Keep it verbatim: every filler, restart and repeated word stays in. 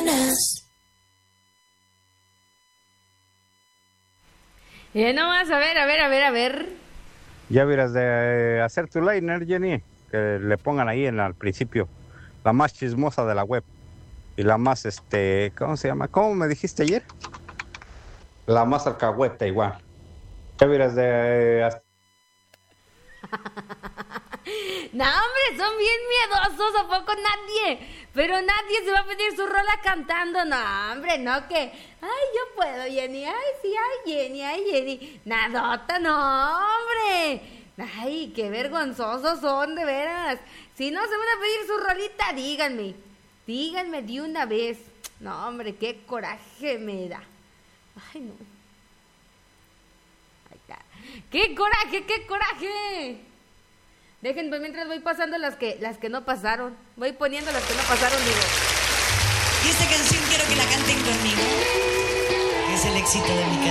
lunes. Ya nomás, a ver, a ver, a ver, a ver. Ya verás de hacer tu liner, Jenny, que le pongan ahí en al principio, la más chismosa de la web y la más, este, ¿cómo se llama? ¿Cómo me dijiste ayer? La más alcahueta igual. Ya verás de... No, hombre, son bien miedosos, ¿a poco nadie? Pero nadie se va a pedir su rola cantando, no, hombre, no que... Ay, yo puedo, Jenny, ay, sí, ay, Jenny, ay, Jenny. Nadota, no, hombre. Ay, qué vergonzosos son, de veras. Si no se van a pedir su rolita, díganme. Díganme de una vez. No, hombre, qué coraje me da. Ay, no. Ahí está. ¡Qué coraje, qué coraje! Dejen, pues mientras voy pasando las que las que no pasaron. Voy poniendo las que no pasaron, digo. Y esta canción quiero que la canten conmigo. Es el éxito de mi canción.